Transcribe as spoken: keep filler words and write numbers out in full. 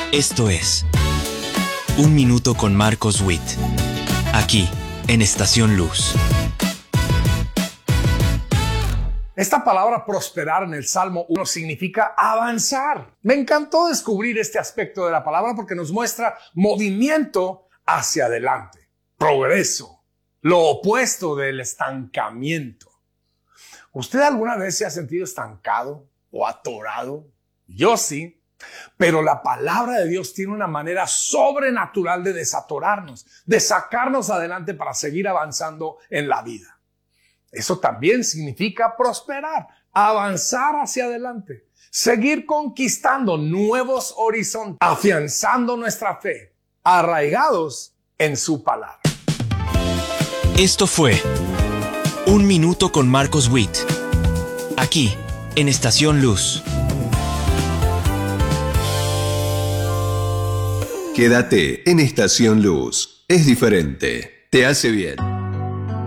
Esto es Un Minuto con Marcos Witt, aquí en Estación Luz. Esta palabra prosperar en el Salmo uno significa avanzar. Me encantó descubrir este aspecto de la palabra porque nos muestra movimiento hacia adelante, progreso, lo opuesto del estancamiento. ¿Usted alguna vez se ha sentido estancado o atorado? Yo sí, pero la palabra de Dios tiene una manera sobrenatural de desatorarnos, de sacarnos adelante para seguir avanzando en la vida. Eso también significa prosperar, avanzar hacia adelante, seguir conquistando nuevos horizontes, afianzando nuestra fe, arraigados en su palabra. Esto fue Un Minuto con Marcos Witt, aquí en Estación Luz. Quédate en Estación Luz. Es diferente. Te hace bien.